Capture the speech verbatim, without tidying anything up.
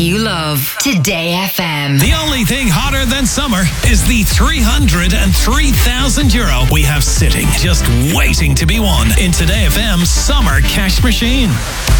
You love Today F M. The only thing hotter than summer is the three hundred three thousand euro we have sitting, just waiting to be won in Today F M's Summer Cash Machine.